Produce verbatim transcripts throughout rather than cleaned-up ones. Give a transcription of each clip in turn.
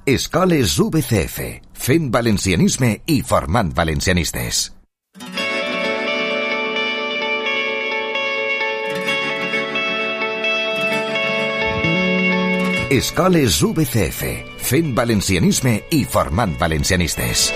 Escoles U B C F, fent valencianisme i formant valencianistes. Escoles U B C F, fent valencianisme i formant valencianistes.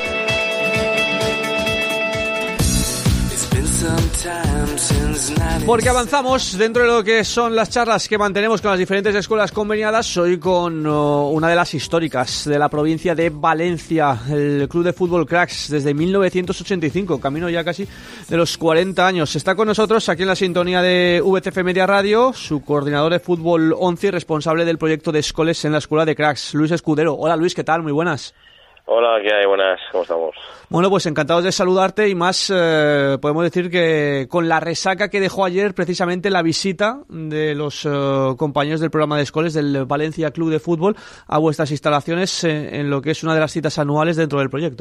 Porque avanzamos dentro de lo que son las charlas que mantenemos con las diferentes escuelas conveniadas. Hoy con uh, una de las históricas de la provincia de Valencia, el Club de Fútbol Cracks, desde mil novecientos ochenta y cinco, camino ya casi de los cuarenta años. Está con nosotros aquí en la sintonía de V C F Media Radio, su coordinador de fútbol once y responsable del proyecto de escoles en la escuela de Cracks, Luis Escudero. Hola Luis, ¿qué tal? Muy buenas. Hola, ¿qué hay? Buenas, ¿cómo estamos? Bueno, pues encantados de saludarte y más, eh, podemos decir que con la resaca que dejó ayer precisamente la visita de los eh, compañeros del programa de escoles del Valencia Club de Fútbol a vuestras instalaciones eh, en lo que es una de las citas anuales dentro del proyecto.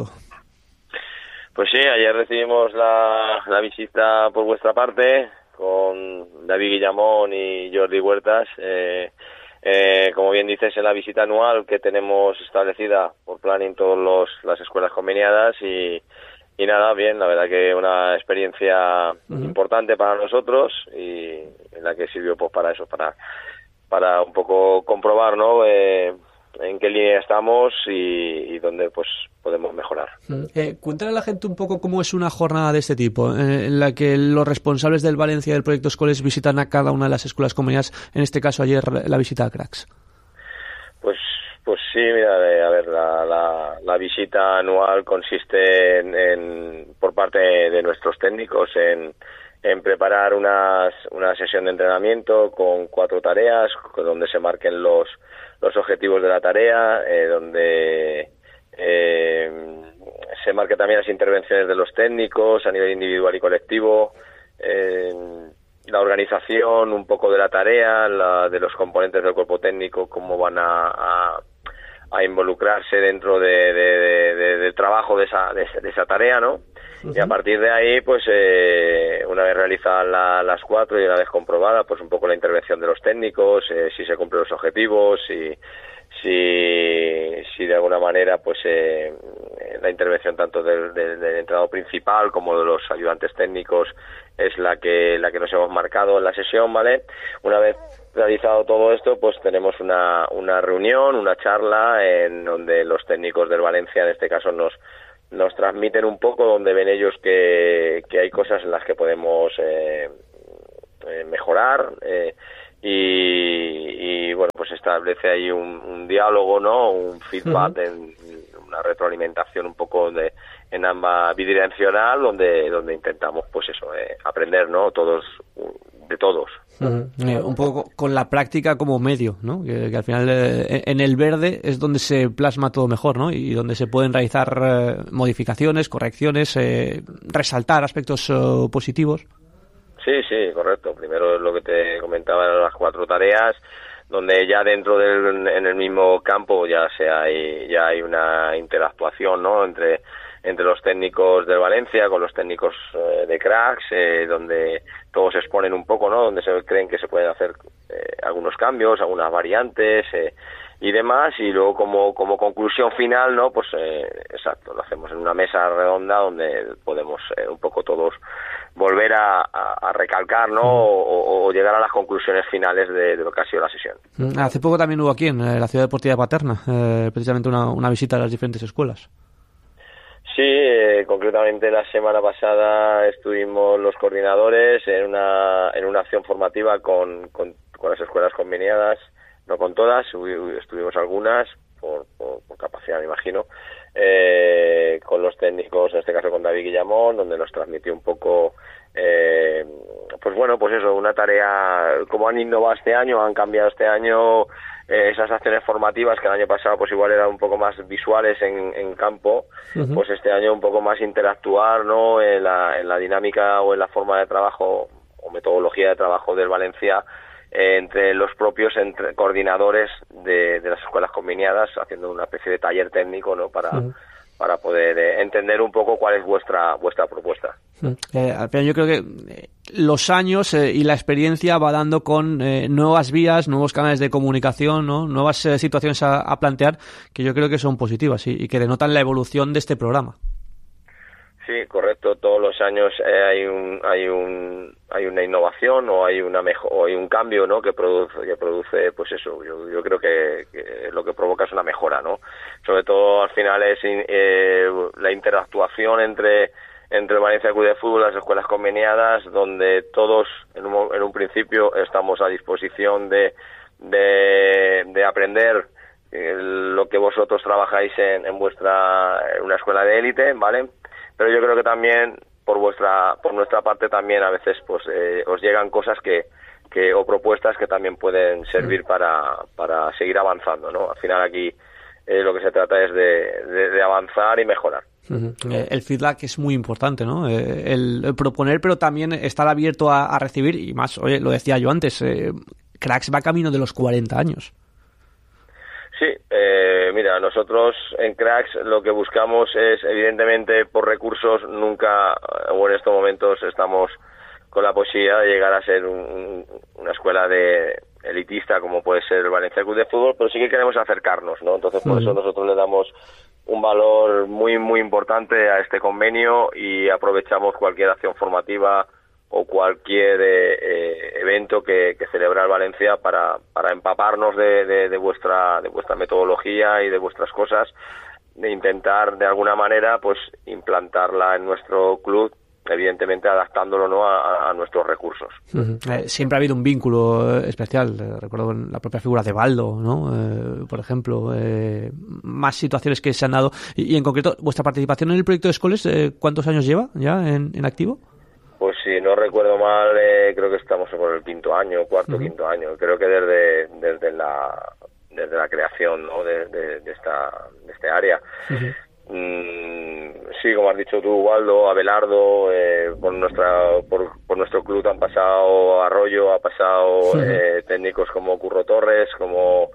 Pues sí, ayer recibimos la, la visita por vuestra parte con David Guillamón y Jordi Huertas. Eh, Eh, como bien dices, en la visita anual que tenemos establecida por planning todas los, las escuelas conveniadas y, y nada, bien, la verdad que una experiencia uh-huh. importante para nosotros y en la que sirvió pues para eso, para para un poco comprobar, ¿no? Eh, en qué línea estamos y, y dónde pues podemos mejorar. Eh, cuéntale a la gente un poco cómo es una jornada de este tipo, eh, en la que los responsables del Valencia del proyecto Escoles visitan a cada una de las escuelas comunidades, en este caso ayer la visita a Cracks. Pues pues sí, mira, eh, a ver, la, la, la visita anual consiste en, en por parte de nuestros técnicos en en preparar unas, una sesión de entrenamiento con cuatro tareas, donde se marquen los los objetivos de la tarea, eh, donde eh, se marquen también las intervenciones de los técnicos a nivel individual y colectivo, eh, la organización un poco de la tarea, la de los componentes del cuerpo técnico, cómo van a, a, a involucrarse dentro de, de, de, de, del trabajo de esa, de, de esa tarea, ¿no? Uh-huh. Y a partir de ahí, pues eh, una vez realizadas la, las cuatro y una vez comprobada, pues un poco la intervención de los técnicos, eh, si se cumplen los objetivos, si, si, si de alguna manera, pues eh, la intervención tanto del, del, del entrenador principal como de los ayudantes técnicos es la que la que nos hemos marcado en la sesión, ¿vale? Una vez realizado todo esto, pues tenemos una, una reunión, una charla en donde los técnicos del Valencia, en este caso, nos nos transmiten un poco donde ven ellos que, que hay cosas en las que podemos eh, eh, mejorar eh, y, y bueno, pues establece ahí un, un diálogo, ¿no? Un feedback, uh-huh. en, una retroalimentación un poco de en ambas bidireccional donde donde intentamos pues eso eh, aprender, ¿no? Todos de todos. Uh-huh. Eh, un poco con la práctica como medio, ¿no? Que, que al final eh, en el verde es donde se plasma todo mejor, ¿no? Y donde se pueden realizar eh, modificaciones, correcciones, eh, resaltar aspectos uh, positivos. Sí, sí, correcto. Primero es lo que te comentaba, las cuatro tareas, donde ya dentro del en el mismo campo ya se hay ya hay una interactuación, ¿no? Entre entre los técnicos de Valencia con los técnicos eh, de Cracks, eh, donde todos exponen un poco, ¿no? Donde se creen que se pueden hacer eh, algunos cambios, algunas variantes eh, y demás, y luego como como conclusión final, ¿no? Pues eh, exacto, lo hacemos en una mesa redonda donde podemos eh, un poco todos volver a, a, a recalcar, ¿no? O, o llegar a las conclusiones finales de, de lo que ha sido la sesión. Hace poco también hubo aquí en la Ciudad Deportiva de Paterna, eh, precisamente una, una visita a las diferentes escuelas. Sí, eh, concretamente la semana pasada estuvimos los coordinadores en una en una acción formativa con, con, con las escuelas conveniadas, no con todas, estuvimos algunas, por, por, por capacidad me imagino, eh, con los técnicos, en este caso con David Guillamón, donde nos transmitió un poco, eh, pues bueno, pues eso, una tarea, como han innovado este año, han cambiado este año eh, esas acciones formativas que el año pasado pues igual eran un poco más visuales en, en campo, uh-huh. Pues este año un poco más interactuar, ¿no? En la, en la dinámica o en la forma de trabajo o metodología de trabajo del Valencia, eh, entre los propios entre coordinadores de, de las escuelas conveniadas, haciendo una especie de taller técnico, ¿no? Para, uh-huh. para poder eh, entender un poco cuál es vuestra vuestra propuesta. Eh, al final yo creo que los años eh, y la experiencia va dando con eh, nuevas vías, nuevos canales de comunicación, ¿no? Nuevas eh, situaciones a, a plantear que yo creo que son positivas y, y que denotan la evolución de este programa. Sí, correcto. Todos los años eh, hay un hay un hay una innovación o hay una mejor o hay un cambio, ¿no? Que produce que produce pues eso. Yo yo creo que, que lo que provoca es una mejora, ¿no? Sobre todo al final es eh, la interactuación entre entre el Valencia Club de Fútbol y las escuelas conveniadas, donde todos en un, en un principio estamos a disposición de de, de aprender eh, lo que vosotros trabajáis en, en vuestra en una escuela de élite, ¿vale? Pero yo creo que también por vuestra por nuestra parte también a veces pues eh, os llegan cosas que que o propuestas que también pueden servir para para seguir avanzando, ¿no? Al final aquí eh, lo que se trata es de, de, de avanzar y mejorar. Uh-huh. El feedback es muy importante, ¿no? El, el proponer, pero también estar abierto a, a recibir, y más, oye, lo decía yo antes, eh, Cracks va camino de los cuarenta años. Sí, eh, mira, nosotros en Cracks lo que buscamos es, evidentemente, por recursos, nunca, o en estos momentos, estamos con la posibilidad de llegar a ser un, una escuela de elitista como puede ser el Valencia Club de Fútbol, pero sí que queremos acercarnos, ¿no? Entonces, por eso nosotros le damos un valor muy, muy importante a este convenio y aprovechamos cualquier acción formativa o cualquier eh, eh, evento que, que celebra el Valencia para, para empaparnos de, de, de vuestra de vuestra metodología y de vuestras cosas, de intentar de alguna manera pues implantarla en nuestro club, evidentemente adaptándolo, ¿no? a, a nuestros recursos. Uh-huh. Eh, siempre ha habido un vínculo especial, eh, recuerdo la propia figura de Baldo, ¿no? Eh, por ejemplo, eh, más situaciones que se han dado y, y en concreto vuestra participación en el proyecto de Escoles, eh, ¿cuántos años lleva ya en, en activo? Pues si no recuerdo mal, eh, creo que estamos por el quinto año, cuarto, uh-huh. quinto año. Creo que desde desde la desde la creación, ¿no? de, de, de esta de este área. Uh-huh. Mm, sí, como has dicho tú, Waldo, Abelardo, eh, por nuestra por, por nuestro club han pasado Arroyo, ha pasado uh-huh. eh, técnicos como Curro Torres, como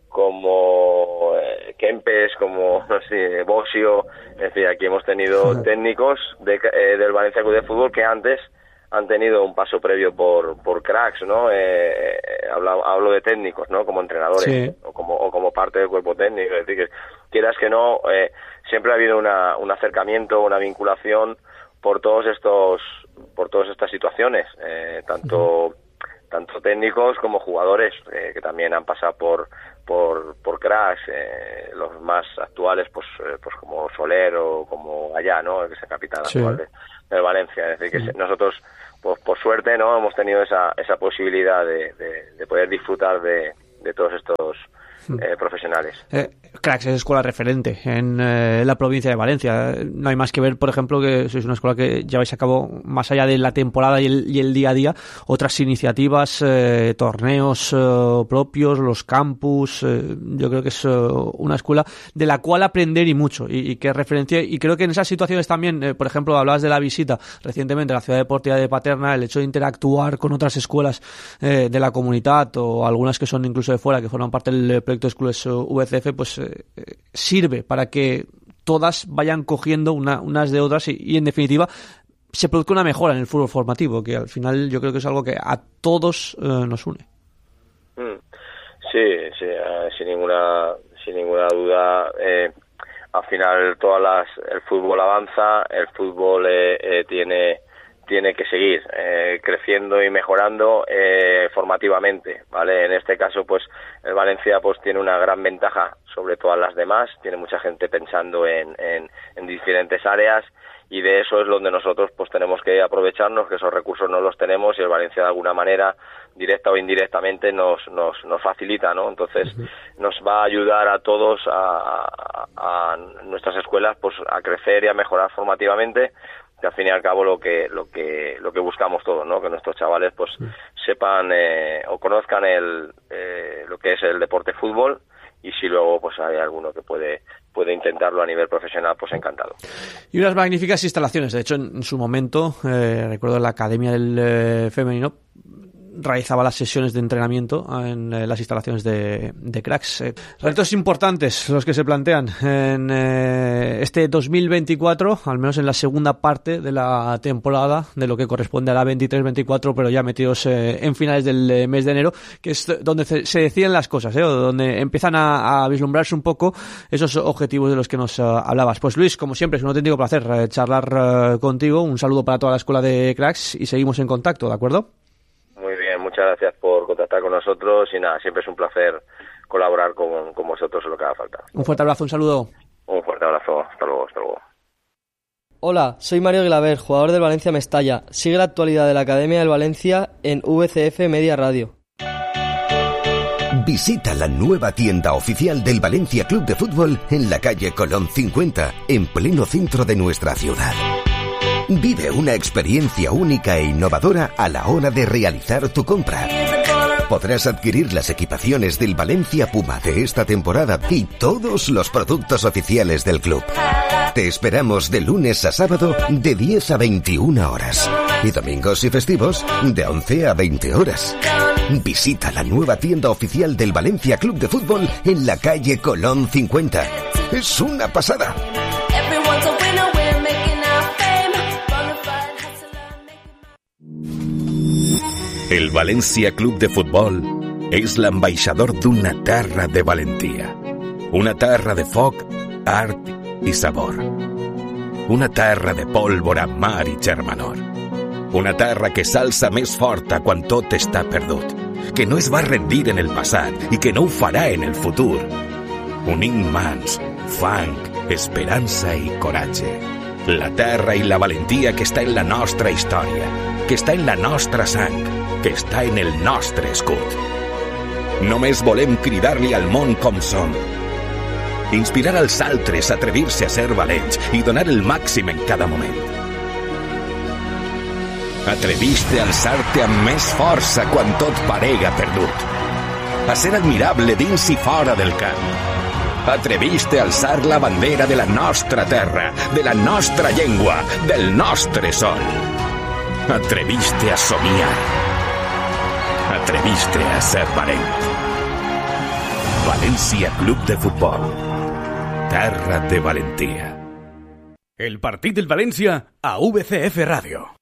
como eh, Kempes, como no sé, Bosio, en fin, aquí hemos tenido uh-huh. técnicos de, eh, del Valencia Club de Fútbol que antes han tenido un paso previo por por Cracks, ¿no? Eh, hablo, hablo de técnicos, ¿no? Como entrenadores, sí. o como o como parte del cuerpo técnico, es decir, que quieras que no, eh, siempre ha habido una, un acercamiento, una vinculación por todos estos por todas estas situaciones, eh, tanto uh-huh. tanto técnicos como jugadores eh, que también han pasado por por por Cracks, eh, los más actuales pues eh, pues como Soler o como Allá, ¿no? Que es el capitán sí. actual de, del Valencia, es decir que sí. nosotros pues por suerte no hemos tenido esa esa posibilidad de, de, de poder disfrutar de, de todos estos eh, profesionales. Eh, Cracks es escuela referente en eh, la provincia de Valencia. No hay más que ver, por ejemplo, que sois una escuela que lleváis a cabo, más allá de la temporada y el, y el día a día, otras iniciativas, eh, torneos eh, propios, los campus. Eh, yo creo que es eh, una escuela de la cual aprender y mucho, y, y que referencia. Y creo que en esas situaciones también, eh, por ejemplo, hablabas de la visita recientemente a la ciudad deportiva de Paterna, el hecho de interactuar con otras escuelas eh, de la comunidad o algunas que son incluso de fuera, que forman parte del proyecto de Escuelas V C F, pues eh, sirve para que todas vayan cogiendo una, unas de otras y, y en definitiva se produzca una mejora en el fútbol formativo, que al final yo creo que es algo que a todos eh, nos une. Sí, sí, eh, sin ninguna sin ninguna duda. Eh, al final todas las el fútbol avanza, el fútbol eh, eh, tiene tiene que seguir eh, creciendo y mejorando eh, formativamente, ¿vale? En este caso, pues, el Valencia pues tiene una gran ventaja sobre todas las demás, tiene mucha gente pensando en, en, en diferentes áreas y de eso es donde nosotros pues tenemos que aprovecharnos, que esos recursos no los tenemos y el Valencia de alguna manera, directa o indirectamente, nos nos, nos facilita, ¿no? Entonces, uh-huh. nos va a ayudar a todos, a, a, a nuestras escuelas, pues a crecer y a mejorar formativamente, que al fin y al cabo lo que lo que lo que buscamos todos, ¿no? Que nuestros chavales pues sí. sepan eh, o conozcan el eh, lo que es el deporte fútbol, y si luego pues hay alguno que puede puede intentarlo a nivel profesional, pues encantado. Y unas magníficas instalaciones, de hecho en, en su momento eh, recuerdo la Academia del eh, Femenino realizaba las sesiones de entrenamiento en eh, las instalaciones de, de Cracks. Eh, retos importantes los que se plantean en eh, este dos mil veinticuatro, al menos en la segunda parte de la temporada, de lo que corresponde a la veintitrés veinticuatro, pero ya metidos eh, en finales del eh, mes de enero, que es donde se deciden las cosas, ¿eh? O donde empiezan a, a vislumbrarse un poco esos objetivos de los que nos uh, hablabas. Pues Luis, como siempre, es un auténtico placer eh, charlar uh, contigo. Un saludo para toda la escuela de Cracks y seguimos en contacto, ¿de acuerdo? Muy bien, muchas gracias por contactar con nosotros y nada, siempre es un placer colaborar con, con vosotros en lo que haga falta. Un fuerte abrazo, un saludo. Un fuerte abrazo, hasta luego, hasta luego. Hola, soy Mario Guilaber, jugador del Valencia Mestalla. Sigue la actualidad de la Academia del Valencia en V C F Media Radio. Visita la nueva tienda oficial del Valencia Club de Fútbol en la calle Colón cincuenta, en pleno centro de nuestra ciudad. Vive una experiencia única e innovadora a la hora de realizar tu compra. Podrás adquirir las equipaciones del Valencia Puma de esta temporada y todos los productos oficiales del club. Te esperamos de lunes a sábado de diez a veintiuna horas y domingos y festivos de once a veinte horas. Visita la nueva tienda oficial del Valencia Club de Fútbol en la calle Colón cincuenta. Es una pasada. El Valencia Club de Futbol és l'ambaixador d'una terra de valentia. Una terra de foc, art i sabor. Una terra de pólvora, mar i germanor. Una terra que s'alça més forta quan tot està perdut, que no es va rendir en el passat i que no ho farà en el futur. Unint mans, fang, esperança i coratge. La terra i la valentia que està en la nostra història, que està en la nostra sang, que està en el nostre escut. Només volem cridar-li al món com som. Inspirar als altres a atrevir-se a ser valents i donar el màxim en cada moment. Atreviste a alçar-te amb més força quan tot parega perdut. A ser admirable dins i fora del camp. Atreviste a alçar la bandera de la nostra terra, de la nostra llengua, del nostre sol. Atreviste a somiar. Atreviste a ser valent. Valencia Club de Futbol. Terra de valentia. El partit del València a V C F Ràdio.